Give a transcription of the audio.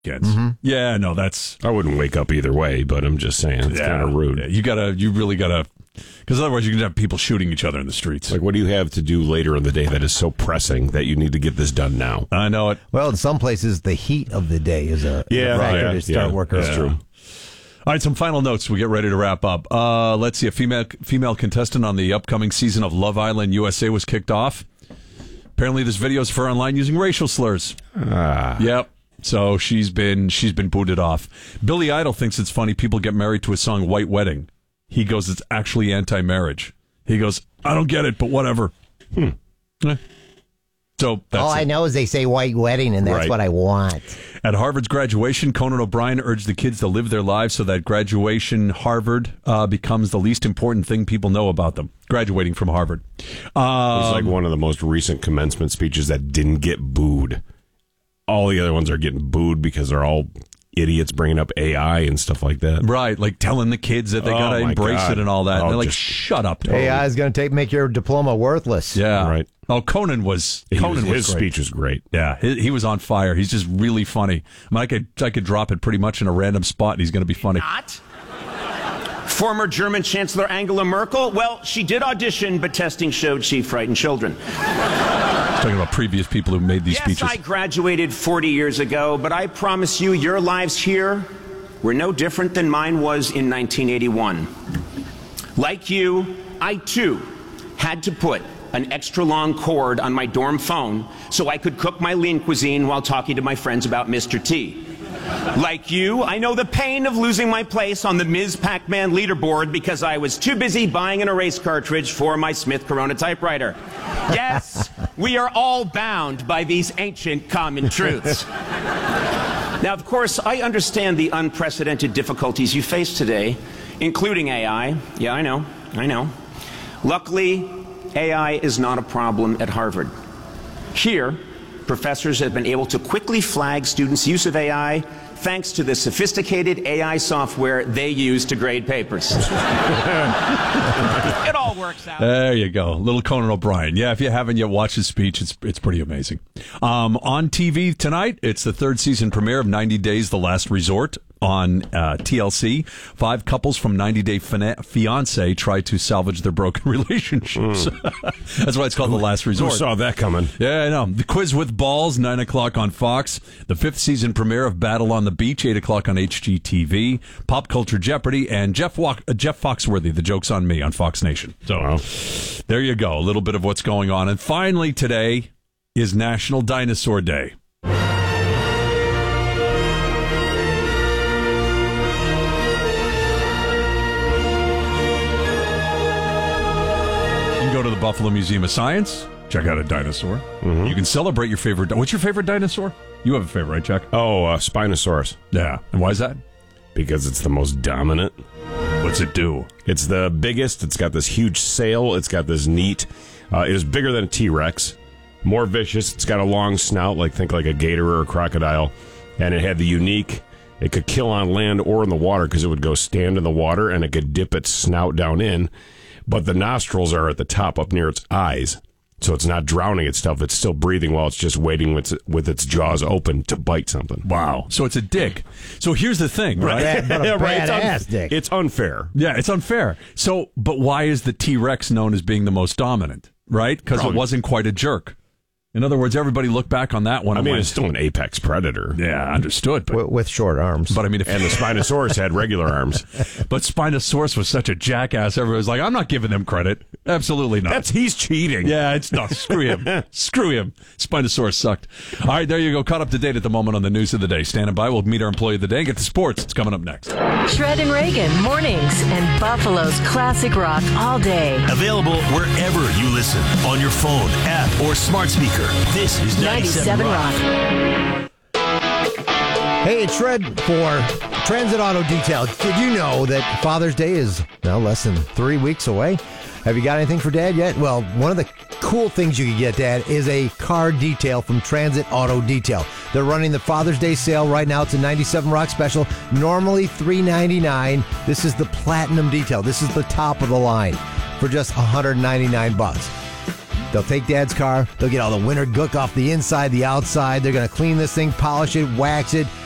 weekends. Yeah, no, that's... I wouldn't wake up either way, but I'm just saying, it's kind of rude. Yeah, you really gotta... Because otherwise you can have people shooting each other in the streets. Like, what do you have to do later in the day that is so pressing that you need to get this done now? I know it. Well, in some places, the heat of the day is a factor to start work early. That's true. All right, some final notes. We get ready to wrap up. Let's see. A female contestant on the upcoming season of Love Island USA was kicked off. Apparently, this video is for online using racial slurs. Yep. So she's been booted off. Billy Idol thinks it's funny people get married to a song "White Wedding." He goes, "It's actually anti-marriage." He goes, "I don't get it, but whatever." So that's all I know is they say white wedding, and that's what I want. At Harvard's graduation, Conan O'Brien urged the kids to live their lives so that graduation Harvard becomes the least important thing people know about them. Graduating from Harvard. It's like one of the most recent commencement speeches that didn't get booed. All the other ones are getting booed because they're all idiots bringing up AI and stuff like that. Right, like telling the kids that they got to embrace it and all that. And they're like, shut up, Tony. AI is going to make your diploma worthless. Yeah. Right. Oh, Conan was his speech was great. Yeah, he was on fire. He's just really funny. I mean, I could drop it pretty much in a random spot, and he's going to be funny. Not. Former German Chancellor Angela Merkel, well, she did audition, but testing showed she frightened children. Talking about previous people who made these speeches. Yes, I graduated 40 years ago, but I promise you, your lives here were no different than mine was in 1981. Like you, I too had to put an extra long cord on my dorm phone so I could cook my lean cuisine while talking to my friends about Mr. T. Like you, I know the pain of losing my place on the Ms. Pac-Man leaderboard because I was too busy buying an erase cartridge for my Smith Corona typewriter. Yes, we are all bound by these ancient common truths. Now, of course, I understand the unprecedented difficulties you face today, including AI. Yeah, I know. Luckily, AI is not a problem at Harvard. Here, professors have been able to quickly flag students' use of AI thanks to the sophisticated AI software they use to grade papers. It all works out. There you go. Little Conan O'Brien. Yeah, if you haven't yet watched his speech, it's pretty amazing. On TV tonight, it's the third season premiere of 90 Days, The Last Resort. On TLC, 5 couples from 90 Day Fiancé try to salvage their broken relationships. That's why it's called The Last Resort. Who saw that coming? Yeah, I know. The Quiz with Balls, 9 o'clock on Fox. The 5th season premiere of Battle on the Beach, 8 o'clock on HGTV. Pop Culture Jeopardy, and Jeff Foxworthy, The Joke's on Me on Fox Nation. So there you go. A little bit of what's going on. And finally today is National Dinosaur Day. Go to the Buffalo Museum of Science, check out a dinosaur. Mm-hmm. You can celebrate your favorite. What's your favorite dinosaur? You have a favorite, right, Chuck? Oh, Spinosaurus. Yeah. And why is that? Because it's the most dominant. What's it do? It's the biggest. It's got this huge sail. It's got this neat. It is bigger than a T-Rex. More vicious. It's got a long snout, think like a gator or a crocodile. And it had the unique. It could kill on land or in the water because it would go stand in the water and it could dip its snout down in. But the nostrils are at the top up near its eyes. So it's not drowning itself. It's still breathing while it's just waiting with its jaws open to bite something. Wow. So it's a dick. So here's the thing, right? Badass dick. It's unfair. Yeah, it's unfair. So, but why is the T-Rex known as being the most dominant, right? Because it wasn't quite a jerk. In other words, everybody looked back on that one. I mean, it's still an apex predator. Yeah, understood. But, with short arms. But I mean, and the Spinosaurus had regular arms. But Spinosaurus was such a jackass. Everybody was like, I'm not giving him credit. Absolutely not. He's cheating. Yeah, it's not. Screw him. Screw him. Spinosaurus sucked. All right, there you go. Caught up to date at the moment on the news of the day. Standing by. We'll meet our employee of the day and get to sports. It's coming up next. Shred and Reagan, mornings, and Buffalo's classic rock all day. Available wherever you listen. On your phone, app, or smart speaker. This is 97 Rock. Hey, it's Shred for Transit Auto Detail. Did you know that Father's Day is now less than 3 weeks away? Have you got anything for Dad yet? Well, one of the cool things you can get, Dad, is a car detail from Transit Auto Detail. They're running the Father's Day sale right now. It's a 97 Rock special. Normally $399. This is the Platinum Detail. This is the top of the line for just $199. They'll take Dad's car. They'll get all the winter gook off the inside, the outside. They're going to clean this thing, polish it, wax it,